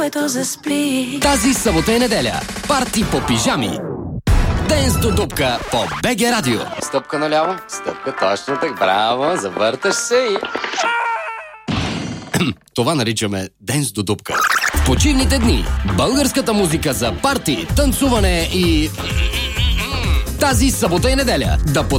което заспи. Тази събота и неделя. Парти по пижами. Денс до дупка по БГ Радио. Стъпка наляво, стъпка точно так, браво, завърташ се и... Това наричаме Денс до дупка. В почивните дни българската музика за парти, танцуване и... Тази събота и неделя да